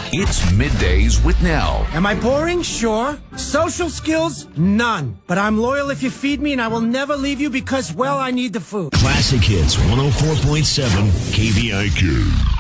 It's Middays with Nell. Am I boring? Sure. Social skills? None. But I'm loyal if you feed me, and I will never leave you because, well, I need the food. Classic Hits 104.7 KVIQ.